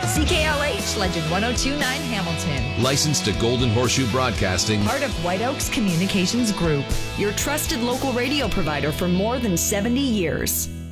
CKLH Legend 1029 Hamilton. Licensed to Golden Horseshoe Broadcasting. Part of White Oaks Communications Group. Your trusted local radio provider for more than 70 years.